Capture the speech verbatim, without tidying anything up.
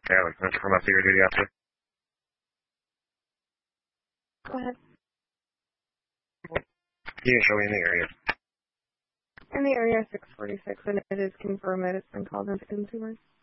Allie, can I confirm I see your duty officer? Go ahead. You didn't show me in the area. In the area six forty-six, and it is confirmed that it's been called into consumers.